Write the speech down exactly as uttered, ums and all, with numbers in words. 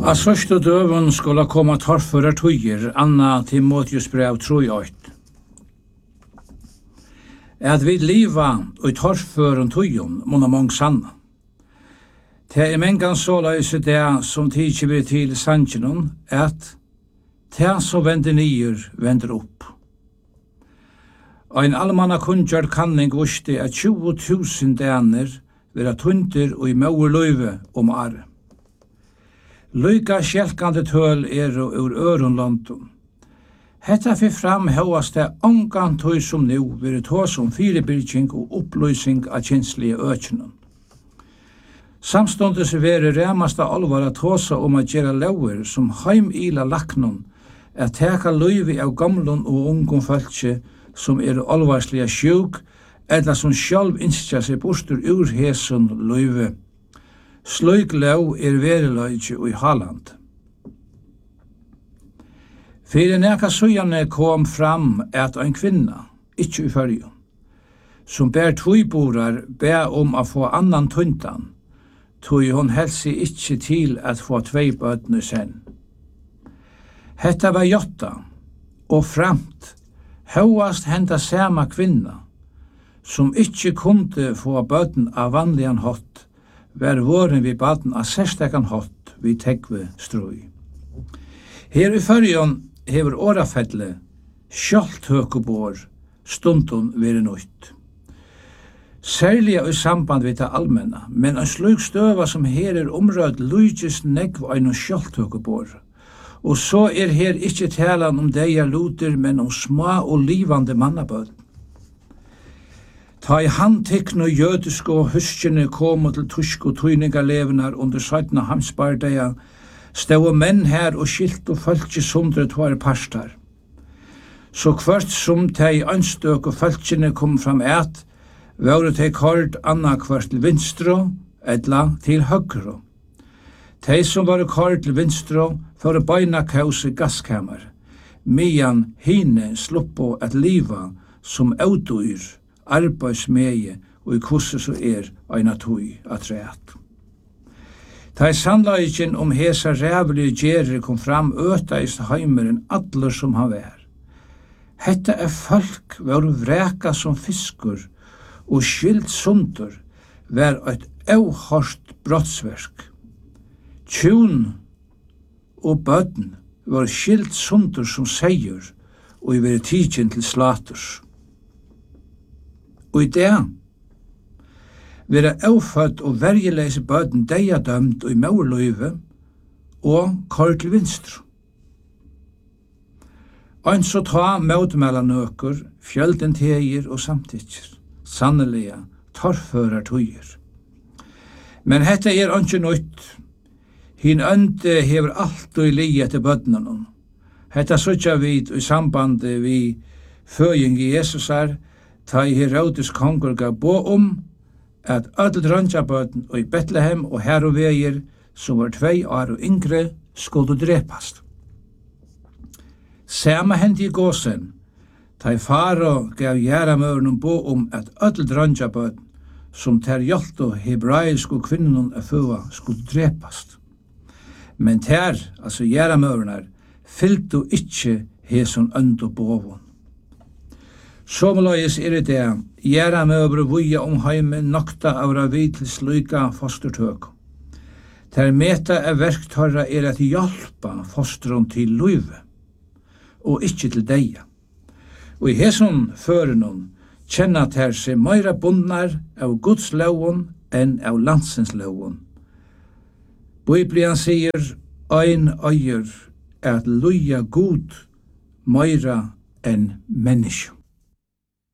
Av sørste døven skulle komme torfører tøyer, Anna Timotheus brev trojøyt. At vi liva og torføren tøyen må mange sanna. Det er mengan så løse det som tidsi vi til sannsjonen, at det som vender nyer, vender opp. Ein allmanna kunngjør kanning vusti at tjue tusen daner vera tunter og i mauer løyve om are. Lyka skjelkande tøl er ur øronlandum. Hetta fyrir fram høyast det ongan tøy som nu veri tås om fyrirbyrging og opplysing av kjenslige økjennom. Samstundes veri remasta alvara tåsa om at gjera lauer som heimila laknum at teka løyvi av gamlun og ungum fölkje som er alvarslega sjuk eller som sjálv innskja seg bostur ur hesun løyvi. Sløyk lov er veriløyge og i Halland. Fyrir neka søgjane kom fram at ein kvinna, ikkje i fyrjun, som ber tvoiborar be om a få annan tuntan, tog hon helsi ikkje til at få tvei bøtne sen. Hetta var jotta, og framt, høyast henda sama kvinna, som ikkje kunde få bøtne av vanligan hot, var våren vi baden av særstekan hot vi tegve strøy. Her i fyrjon hever årafedle sjalt høkebår stundun veri nøyt. Særlig i samband við det allmenna, men en slug støva som her er omrød lujtjes negv ein sjalt høkebår. Og så er her ikkje talan om deia luter, men om små og livande mannabød. Ta i handtekne og jødiske og huskjene kom til tysk og tøyningarlevenar under søytna hamsbardeia, stod menn her og skilt og følge sundre tvare parstar. Så hvert som tei ønstøk og følgjene kom fram et, var tei kort anna hvert til vinstro, edla til høgro. Tei som var kort til vinstro, for beina kause gaskammer, mian hine sluppo at liva som audyr, arbeidsmeie og i kusse så er eina tøy at rett. Ta i sannleikin om hesa rævlige gjerri kom fram øtaist heimeren allar som han var. Hetta er folk var vreka som fiskur og skilt sundur var eit auhorst brottsverk. Tjun og bødden var skilt sundur som seier og i veri tidsin til slaturs. Og i det vera aufødd og vergeleise bøden deia dømt og i maurløyve og kort til vinstru. Ein så ta møtmela nøkur, fjölden tegir og samtidsir, sannelega torførar tøyer. Men hetta er ikke nøyt. Hin ønde hever alt og i lia til bødnenum. Hetta søtja vid i samband vi føying i Jesusar, ta i Herodes kongur gav bo om at ödel drøntjabøten og i Betlehem og her og veier som var tvei år og yngre skulle drepast. Sama hendi i gåsen, ta i faro gav gjeramøren bo om at ödel drøntjabøten som ter hjalt og hebraisk og kvinnen av føa skulle drepast. Men ter, altså gjeramørenar, fyllt og ikkje heson ønd og bovun. Somløyes er det, gjera møbru vuja om heime nokta avra vid til sluka fostertøk. Ter meta er verktøyra er at hjelpa fostron til luive, og ikkje til deia. Og i heson førenon kjenna ter seg meira bundnar av Guds lovun enn av landsens lovun. Biblian sier, ein øyer er at luja god meira enn menneske.